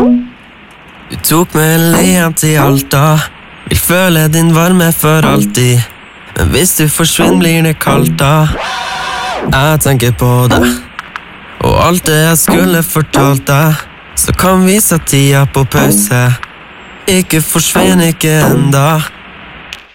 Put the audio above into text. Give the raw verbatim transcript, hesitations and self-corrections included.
Du tok meg alene til Alta. Vil føle din varme for alltid. Men hvis du forsvinner blir det kaldt da. Jeg tenker på deg og alt det jeg skulle fortalt deg. Så kan vi sette tida på pause. Ikke forsvinn ikke enda.